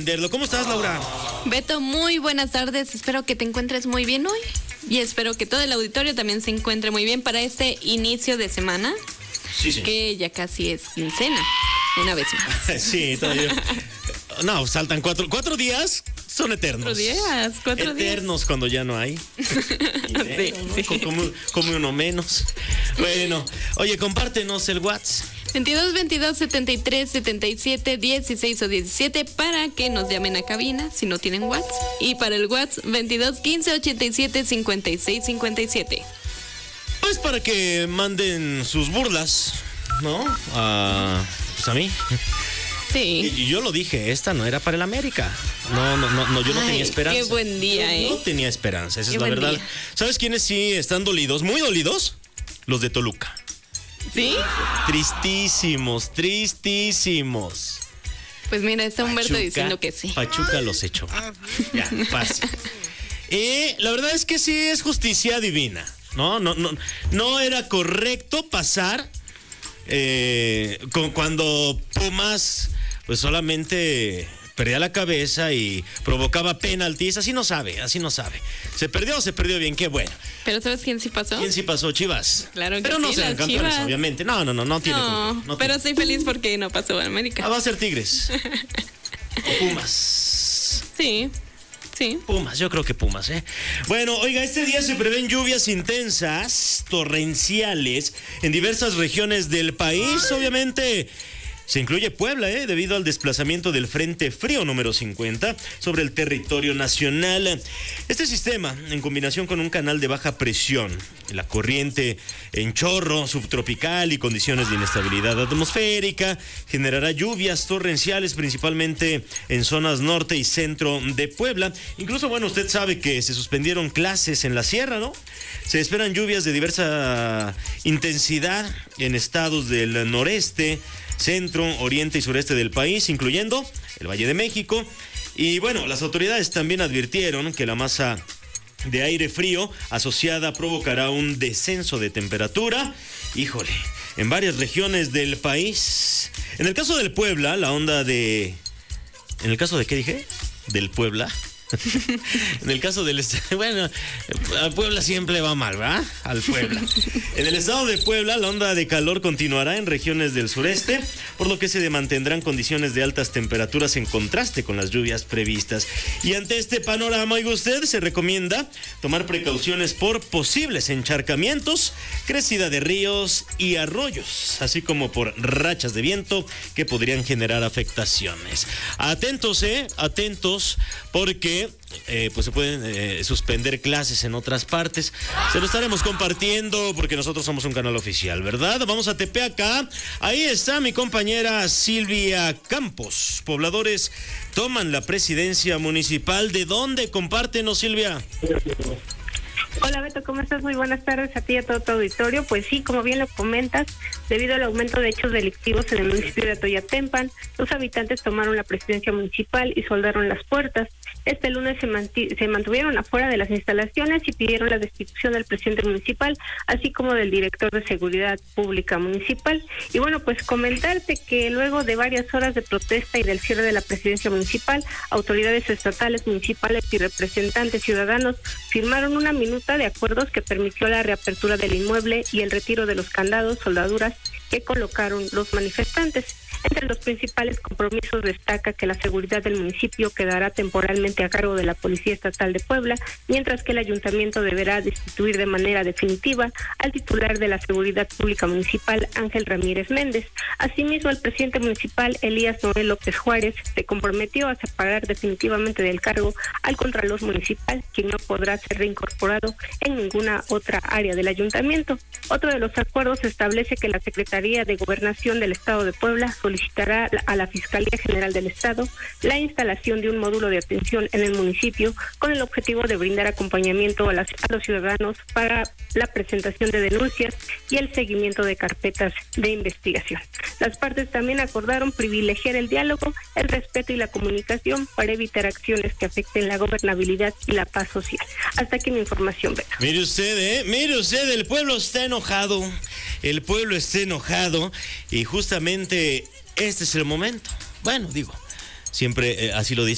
entenderlo. ¿Cómo estás, Laura? Beto, muy buenas tardes. Espero que te encuentres muy bien hoy. Y espero que todo el auditorio también se encuentre muy bien para este inicio de semana. Sí. Que ya casi es quincena, una vez más. Sí, todavía. No, saltan 4 días. Son eternos. 4 días. Eternos cuando ya no hay. Sí, ¿no? sí. Come uno menos. Bueno, oye, compártenos el WhatsApp. 22 22 73 77 16 o 17 para que nos llamen a cabina si no tienen WhatsApp. Y para el WhatsApp 22 15 87 56 57. Pues para que manden sus burlas, ¿no? Pues a mí. Sí. Y yo lo dije, esta no era para el América. No, yo no tenía esperanza. Qué buen día, No tenía esperanza, esa Qué es la buen verdad. día. ¿Sabes quiénes sí están dolidos? Muy dolidos. Los de Toluca. ¿Sí? Tristísimos. Pues mira, está Humberto Pachuca, diciendo que sí. Pachuca los echó. Ya, fácil. La verdad es que sí es justicia divina. No era correcto pasar cuando Pumas pues solamente perdía la cabeza y provocaba penaltis. Así no sabe. Se perdió bien, qué bueno. Pero ¿sabes quién sí pasó? ¿Quién sí pasó? Chivas. Claro que pero no sí, serán las campeones, Chivas. obviamente. No tiene con qué, no Pero tiene. estoy feliz porque no pasó a América. Va a ser Tigres. O Pumas. Sí. Pumas, yo creo que Pumas, ¿eh? Bueno, oiga, este día se prevén lluvias intensas, torrenciales, en diversas regiones del país. Obviamente se incluye Puebla, debido al desplazamiento del Frente Frío número 50 sobre el territorio nacional. Este sistema, en combinación con un canal de baja presión, la corriente en chorro subtropical y condiciones de inestabilidad atmosférica, generará lluvias torrenciales principalmente en zonas norte y centro de Puebla. Incluso, bueno, usted sabe que se suspendieron clases en la sierra, ¿no? Se esperan lluvias de diversa intensidad en estados del noreste, centro, oriente y sureste del país, incluyendo el Valle de México. Y bueno, las autoridades también advirtieron que la masa de aire frío asociada provocará un descenso de temperatura, en varias regiones del país. En el caso del Puebla, ¿En el caso de qué dije? Del Puebla. En el caso del bueno, al Puebla siempre va mal, ¿verdad? Al Puebla. En el estado de Puebla, la onda de calor continuará en regiones del sureste, por lo que se mantendrán condiciones de altas temperaturas en contraste con las lluvias previstas. Y ante este panorama, oiga usted, se recomienda tomar precauciones por posibles encharcamientos, crecida de ríos y arroyos, así como por rachas de viento que podrían generar afectaciones. Atentos, porque pues se pueden suspender clases en otras partes. Se lo estaremos compartiendo porque nosotros somos un canal oficial, ¿verdad? Vamos a Tepeaca. Ahí está mi compañera Silvia Campos. Pobladores toman la presidencia municipal. ¿De dónde? Compártenos, Silvia. Hola Beto, ¿cómo estás? Muy buenas tardes a ti y a todo tu auditorio. Pues sí, como bien lo comentas, debido al aumento de hechos delictivos en el municipio de Atoyatempan, los habitantes tomaron la presidencia municipal y soldaron las puertas. Este lunes se mantuvieron afuera de las instalaciones y pidieron la destitución del presidente municipal, así como del director de Seguridad Pública Municipal. Y bueno, pues comentarte que luego de varias horas de protesta y del cierre de la presidencia municipal, autoridades estatales, municipales y representantes ciudadanos firmaron una minuta de acuerdos que permitió la reapertura del inmueble y el retiro de los candados, soldaduras que colocaron los manifestantes. Entre los principales compromisos destaca que la seguridad del municipio quedará temporalmente a cargo de la Policía Estatal de Puebla, mientras que el ayuntamiento deberá destituir de manera definitiva al titular de la Seguridad Pública Municipal, Ángel Ramírez Méndez. Asimismo, el presidente municipal, Elías Noel López Juárez, se comprometió a separar definitivamente del cargo al contralor municipal, quien no podrá ser reincorporado en ninguna otra área del ayuntamiento. Otro de los acuerdos establece que la Secretaría de Gobernación del Estado de Puebla solicitará a la Fiscalía General del Estado la instalación de un módulo de atención en el municipio con el objetivo de brindar acompañamiento a los ciudadanos para la presentación de denuncias y el seguimiento de carpetas de investigación. Las partes también acordaron privilegiar el diálogo, el respeto y la comunicación para evitar acciones que afecten la gobernabilidad y la paz social. Hasta aquí mi información, Beto. Mire usted, el pueblo está enojado. El pueblo está enojado y justamente este es el momento. Bueno, digo, siempre así lo dice